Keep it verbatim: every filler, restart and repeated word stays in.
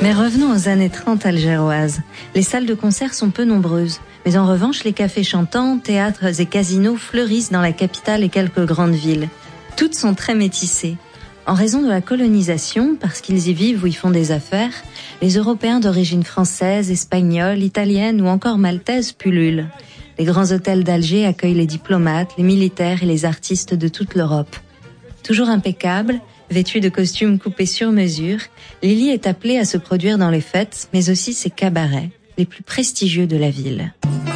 Mais revenons aux années trente algéroises. Les salles de concert sont peu nombreuses, mais en revanche, les cafés chantants, théâtres et casinos fleurissent dans la capitale et quelques grandes villes. Toutes sont très métissées. En raison de la colonisation, parce qu'ils y vivent ou y font des affaires, les Européens d'origine française, espagnole, italienne ou encore maltaise pullulent. Les grands hôtels d'Alger accueillent les diplomates, les militaires et les artistes de toute l'Europe. Toujours impeccable, vêtue de costumes coupés sur mesure, Lily est appelée à se produire dans les fêtes, mais aussi ses cabarets, les plus prestigieux de la ville.